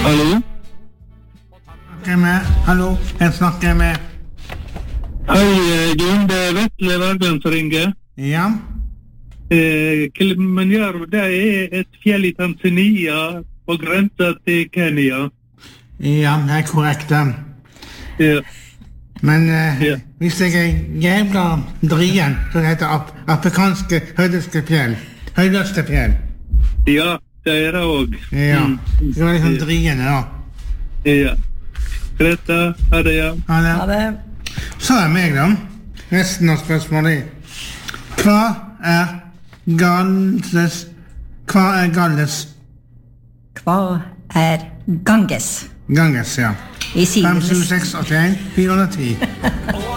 Hallo? Hallo, jeg snakker med. Hei, Jon, det Vetle Bergland som ringer. Ja. Kilimanjaro, det et fjell I Tanzania på grensen til Kenya. Ja, det korrekt. Ja. Men hvis jeg jævla drien, så heter afrikanske høydeste fjell. Høydeste fjell. Ja, det det også. Ja, det var liksom drien, da. Ja. Greta, ha det, ja. Ha det. Så meg da. Resten av spørsmålet. Hva Galles? Hva Ganges? Ganges, ja. I 5, 7, 6, 81, 410.